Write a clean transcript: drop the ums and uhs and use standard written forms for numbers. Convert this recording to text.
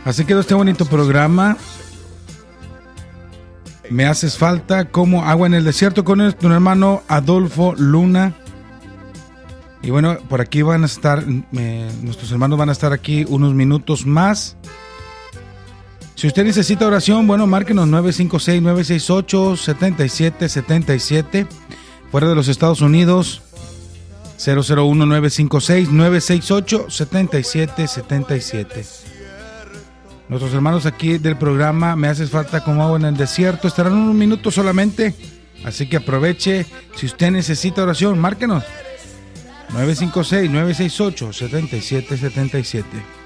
Así quedó este bonito programa. Me haces falta como agua en el desierto con nuestro hermano Adolfo Luna. Y bueno, por aquí van a estar, nuestros hermanos van a estar aquí unos minutos más. Si usted necesita oración, bueno, márquenos 956-968-7777. Fuera de los Estados Unidos, 001-956-968-7777. Nuestros hermanos aquí del programa Me haces falta como agua en el desierto estarán unos minutos solamente, así que aproveche. Si usted necesita oración, márquenos 956-968-7777.